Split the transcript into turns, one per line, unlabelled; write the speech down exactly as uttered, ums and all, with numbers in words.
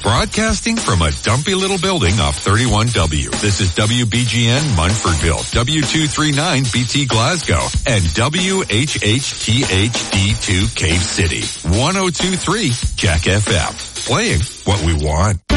Broadcasting from a dumpy little building off thirty-one W. This is W B G N Munfordville, W two thirty-nine B T Glasgow, and W H H T H D two Cave City. one oh two point three Jack F M. Playing what we want.